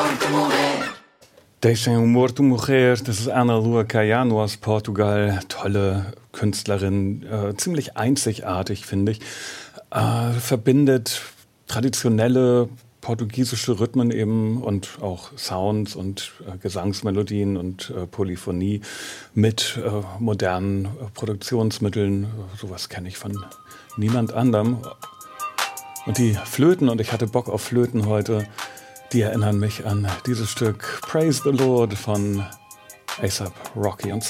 Deixem o Morto morrer, das ist Ana Lua Caiano aus Portugal. Tolle Künstlerin, ziemlich einzigartig, finde ich. Verbindet traditionelle portugiesische Rhythmen eben und auch Sounds und Gesangsmelodien und Polyphonie mit modernen Produktionsmitteln. Sowas kenne ich von niemand anderem. Und die Flöten, und ich hatte Bock auf Flöten heute, die erinnern mich an dieses Stück Praise the Lord von A$AP Rocky und